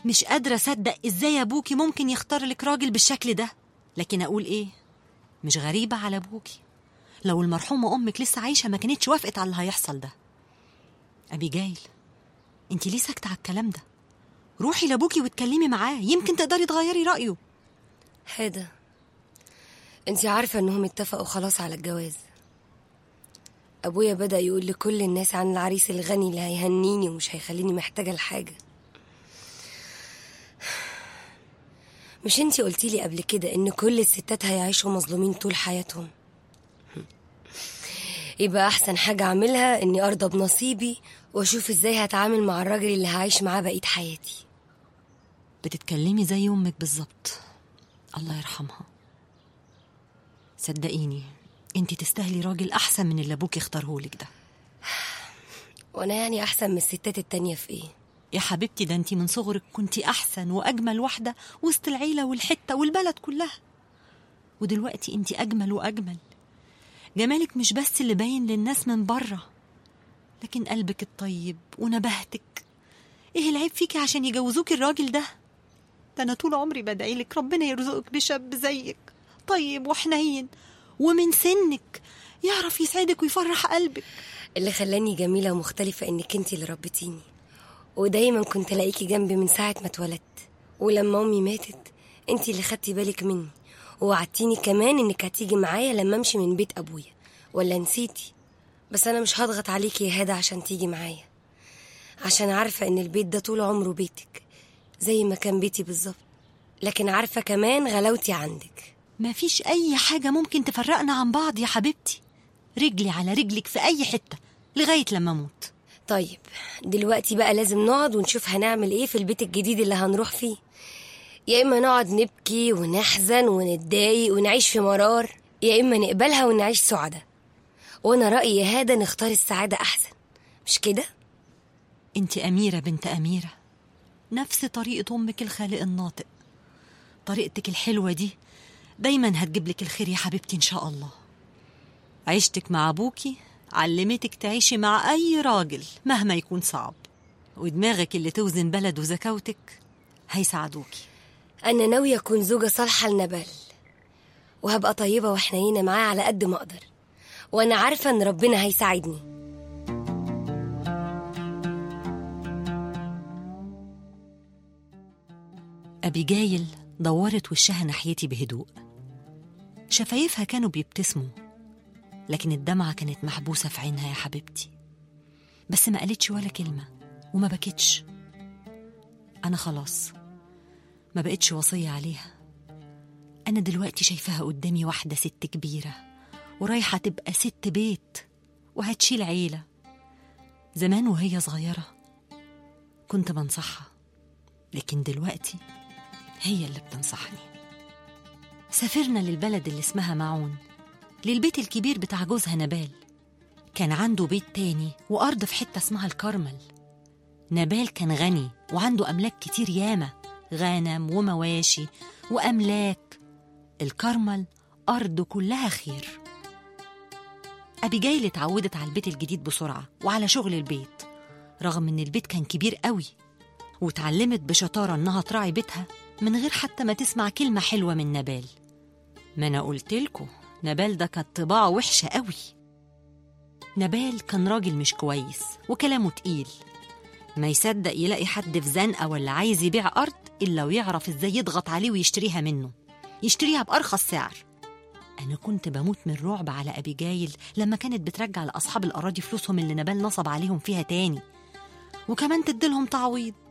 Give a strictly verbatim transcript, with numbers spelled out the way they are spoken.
مش قادرة أصدق إزاي أبوكي ممكن يختار لك راجل بالشكل ده. لكن أقول إيه؟ مش غريبة على أبوكي. لو المرحومة أمك لسه عايشة ما كانتش وافقت على اللي هيحصل ده. أبيجايل، أنتي ليه ساكتة على الكلام ده؟ روحي لأبوكي واتكلمي معاه، يمكن تقدري تغيري رأيه. هذا أنتي عارفة أنهم اتفقوا خلاص على الجواز. أبويا بدأ يقول لكل الناس عن العريس الغني اللي هيهنيني ومش هيخليني محتاجة لحاجة. مش انتي قلتيلي قبل كده ان كل الستات هيعيشوا مظلومين طول حياتهم؟ يبقى احسن حاجة اعملها اني ارضى بنصيبي واشوف ازاي هتعامل مع الراجل اللي هعيش معاه بقية حياتي. بتتكلمي زي امك بالظبط، الله يرحمها. صدقيني انتي تستاهلي راجل احسن من اللي ابوك اختارهولك ده. وانا يعني احسن من الستات التانية في ايه؟ يا حبيبتي ده انتي من صغرك كنتي احسن واجمل واحدة وسط العيلة والحتة والبلد كلها، ودلوقتي انتي اجمل واجمل. جمالك مش بس اللي باين للناس من بره، لكن قلبك الطيب ونباهتك. ايه العيب فيكي عشان يجوزوك الراجل ده؟ ده انا طول عمري بدعيلك ربنا يرزقك بشاب زيك طيب وحنين ومن سنك يعرف يسعدك ويفرح قلبك. اللي خلاني جميلة ومختلفة انك انتي اللي ربيتيني، ودايما كنت الاقيكي جنبي من ساعة ما اتولدت. ولما امي ماتت انتي اللي خدتي بالك مني ووعدتيني كمان انك هتيجي معايا لما امشي من بيت ابويا. ولا نسيتي؟ بس انا مش هضغط عليكي يا هادة عشان تيجي معايا، عشان عارفة ان البيت ده طول عمره بيتك زي ما كان بيتي بالظبط. لكن عارفة كمان غلاوتي عندك. ما فيش اي حاجة ممكن تفرقنا عن بعض يا حبيبتي. رجلي على رجلك في اي حتة لغاية لما اموت. طيب دلوقتي بقى لازم نقعد ونشوف هنعمل ايه في البيت الجديد اللي هنروح فيه. يا اما نقعد نبكي ونحزن ونتضايق ونعيش في مرار، يا اما نقبلها ونعيش سعادة. وانا رأيي يا هذا نختار السعادة احسن، مش كده؟ انت اميرة بنت اميرة، نفس طريقة امك الخالق الناطق. طريقتك الحلوة دي دايما هتجيبلك الخير يا حبيبتي ان شاء الله. عيشتك مع ابوكي علمتك تعيشي مع اي راجل مهما يكون صعب، ودماغك اللي توزن بلد وزكاوتك هيساعدوكي. انا ناوية اكون زوجة صالحة لنبال، وهبقى طيبة وحنينة معاه على قد ما اقدر، وانا عارفة ان ربنا هيساعدني. أبيجايل دورت وشها ناحيتي بهدوء. شفايفها كانوا بيبتسموا، لكن الدمعة كانت محبوسة في عينها يا حبيبتي. بس ما قالتش ولا كلمة وما بكتش. أنا خلاص ما بقتش وصية عليها. أنا دلوقتي شايفاها قدامي واحدة ست كبيرة ورايحة تبقى ست بيت وهتشيل عيلة. زمان وهي صغيرة كنت بنصحها، لكن دلوقتي هي اللي بتنصحني. سافرنا للبلد اللي اسمها معون، للبيت الكبير بتاع جوزها نبال. كان عنده بيت تاني وأرض في حتة اسمها الكرمل. نبال كان غني وعنده أملاك كتير ياما، غنم ومواشي وأملاك. الكرمل أرض كلها خير. أبيجايل اتعودت على البيت الجديد بسرعة وعلى شغل البيت، رغم إن البيت كان كبير قوي، وتعلمت بشطارة إنها تراعي بيتها من غير حتى ما تسمع كلمة حلوة من نبال. ما أنا قلتلكوا نبال ده كانت طباعه وحشة قوي. نبال كان راجل مش كويس وكلامه تقيل، ما يصدق يلاقي حد في زنقة ولا عايز يبيع أرض إلا ويعرف إزاي يضغط عليه ويشتريها منه، يشتريها بأرخص سعر. أنا كنت بموت من رعب على أبيجايل لما كانت بترجع لأصحاب الأراضي فلوسهم اللي نبال نصب عليهم فيها تاني، وكمان تديلهم تعويض.